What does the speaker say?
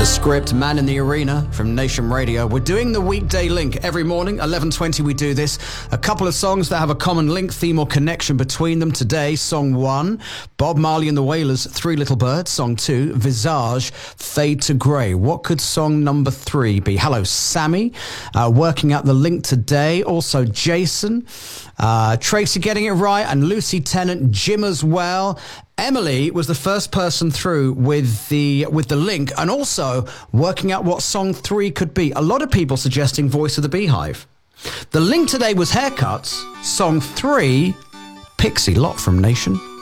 Script, Man in the Arena from Nation Radio. We're doing the weekday link every morning, 11:20 we do this. A couple of songs that have a common link, theme or connection between them. Today, song 1, Bob Marley and the Wailers, Three Little Birds. Song 2, Visage, Fade to Grey. What could song number 3 be? Hello, Sammy, working out the link today. Also, Jason, Tracy getting it right, and Lucy Tennant, Jim as well. Emily was the first person through with the link, and also working out what song 3 could be. A lot of people suggesting Voice of the Beehive. The link today was Haircuts. Song 3, Pixie Lott from Nation.